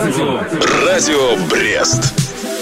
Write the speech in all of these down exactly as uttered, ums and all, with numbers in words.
Радио. Радио Брест.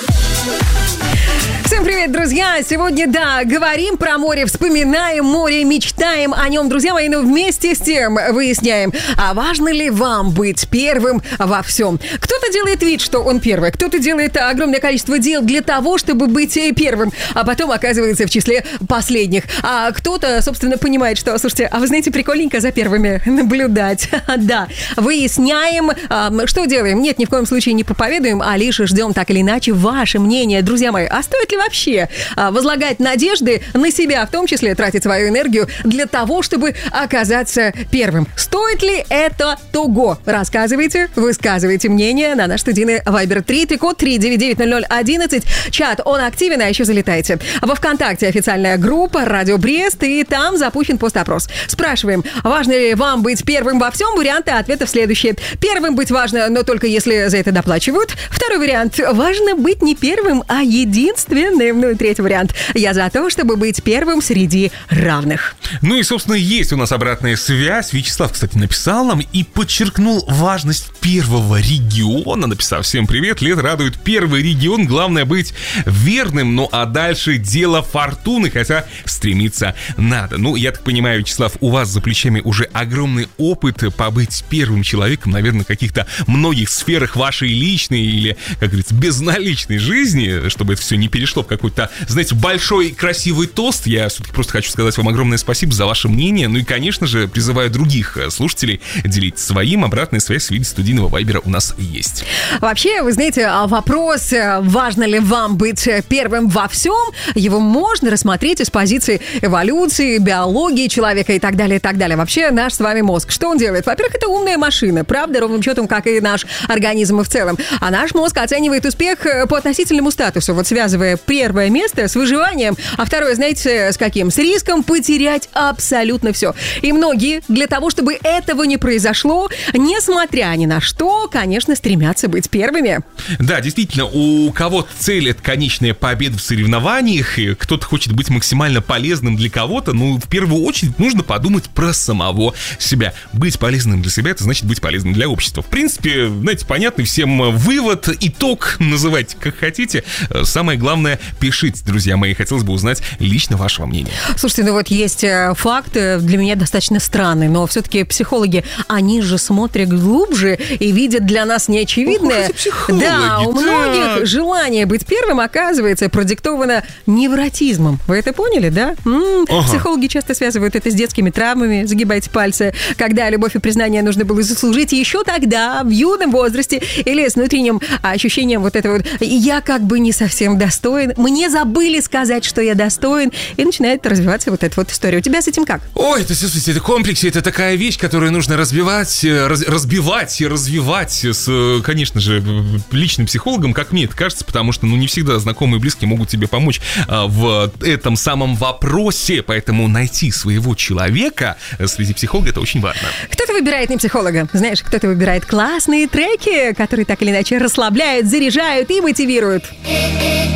Всем привет, друзья! Сегодня, да, говорим про море, вспоминаем море, мечтаем о нем, друзья мои, но вместе с тем выясняем, а важно ли вам быть первым во всем. Кто-то делает вид, что он первый, кто-то делает огромное количество дел для того, чтобы быть первым, а потом оказывается в числе последних. А кто-то, собственно, понимает, что, слушайте, а вы знаете, прикольненько за первыми наблюдать. Да, выясняем, что делаем. Нет, ни в коем случае не проповедуем, а лишь ждем так или иначе ваше мнение, друзья мои. А стоит ли вообще возлагать надежды на себя, в том числе тратить свою энергию для того, чтобы оказаться первым? Стоит ли это того? Рассказывайте, высказывайте мнение на наш студийный Viber три, код три девять девять ноль ноль одиннадцать. Чат, он активен, а еще залетайте. Во ВКонтакте официальная группа «Радио Брест», и там запущен пост-опрос. Спрашиваем, важно ли вам быть первым во всем? Варианты ответов следующие. Первым быть важно, но только если за это доплачивают. Второй вариант. Важно быть не первым, а единственным. Ну и третий вариант. Я за то, чтобы быть первым среди равных. Ну и, собственно, есть у нас обратная связь. Вячеслав, кстати, написал нам и подчеркнул важность первого региона, написав: всем привет, лет радует первый регион, главное быть верным, ну а дальше дело фортуны, хотя стремиться надо. Ну, я так понимаю, Вячеслав, у вас за плечами уже огромный опыт побыть первым человеком, наверное, в каких-то многих сферах вашей личной или, как говорится, безналичной жизни, чтобы это все не перешло в какой-то, знаете, большой красивый тост. Я все-таки просто хочу сказать вам огромное спасибо за ваше мнение. Ну и, конечно же, призываю других слушателей делиться своим. Обратная связь в виде студийного вайбера у нас есть. Вообще, вы знаете, вопрос, важно ли вам быть первым во всем, его можно рассмотреть из позиции эволюции, биологии человека и так далее, и так далее. Вообще, наш с вами мозг, что он делает? Во-первых, это умная машина, правда, ровным счетом, как и наш организм в целом. А наш мозг оценивает успех по относительному статусу, вот связывая первое место с выживанием, а второе, знаете, с каким? С риском потерять абсолютно все. И многие для того, чтобы этого не произошло, несмотря ни на что, конечно, стремятся быть первыми. Да, действительно, у кого-то цель — это конечная победа в соревнованиях, и кто-то хочет быть максимально полезным для кого-то. Ну, в первую очередь, нужно подумать про самого себя. Быть полезным для себя — это значит быть полезным для общества. В принципе, знаете, понятный всем вывод, итог, называйте как хотите. Самое главное, пишите, друзья мои, хотелось бы узнать лично вашего мнения. Слушайте, ну вот есть факт, для меня достаточно странный, но все-таки психологи, они же смотрят глубже и видят для нас неочевидное. Ох, да, у многих желание быть первым, оказывается, продиктовано невротизмом. Вы это поняли, да? М-м, ага. Психологи часто связывают это с детскими травмами, загибайте пальцы, когда любовь и признание нужно было заслужить еще тогда, в юном возрасте, или с внутренним ощущением вот этого вот «я как бы не совсем достоин», «мне забыли сказать, что я достоин», и начинает развиваться вот эта вот история. У тебя с этим как? Ой, это, слушайте, это комплекс, это такая вещь, которую нужно разбивать, раз, разбивать и развивать с, конечно же, личным психологом, как мне это кажется, потому что, ну, не всегда знакомые и близкие могут тебе помочь а, в этом самом вопросе, поэтому найти своего человека среди психологов — это очень важно. Кто-то выбирает не психолога, знаешь, кто-то выбирает классные треки, которые так или иначе расслабляют, заряжают и мотивируют.